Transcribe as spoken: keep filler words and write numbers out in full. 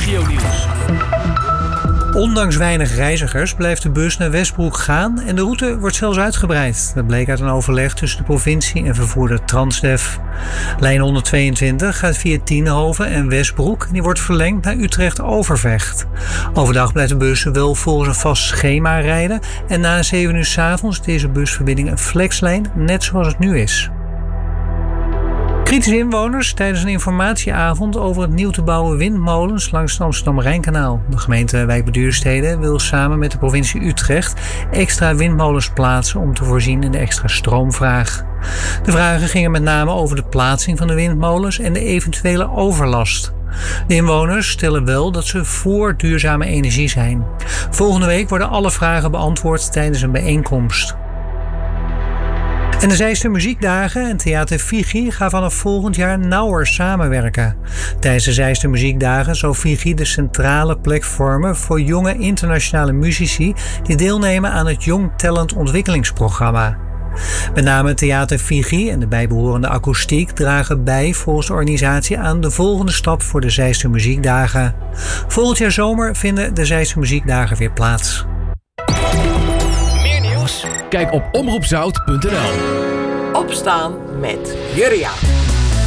Regionieuws. Ondanks weinig reizigers blijft de bus naar Westbroek gaan en de route wordt zelfs uitgebreid. Dat bleek uit een overleg tussen de provincie en vervoerder Transdev. Lijn honderdtweeëntwintig gaat via Tienhoven en Westbroek en die wordt verlengd naar Utrecht-Overvecht. Overdag blijft de bus wel volgens een vast schema rijden en na zeven uur 's avonds is deze busverbinding een flexlijn, net zoals het nu is. Kritische inwoners tijdens een informatieavond over het nieuw te bouwen windmolens langs het Amsterdam-Rijnkanaal. De gemeente Wijk bij Duurstede wil samen met de provincie Utrecht extra windmolens plaatsen om te voorzien in de extra stroomvraag. De vragen gingen met name over de plaatsing van de windmolens en de eventuele overlast. De inwoners stellen wel dat ze voor duurzame energie zijn. Volgende week worden alle vragen beantwoord tijdens een bijeenkomst. En de Zeester Muziekdagen en Theater Vigi gaan vanaf volgend jaar nauwer samenwerken. Tijdens de Zeester Muziekdagen zal Vigi de centrale plek vormen voor jonge internationale muzici die deelnemen aan het Young Talent Ontwikkelingsprogramma. Met name Theater Vigi en de bijbehorende akoestiek dragen bij volgens de organisatie aan de volgende stap voor de Zeester Muziekdagen. Volgend jaar zomer vinden de Zeester Muziekdagen weer plaats. Kijk op omroep zout punt n l. Opstaan met Jurriaan.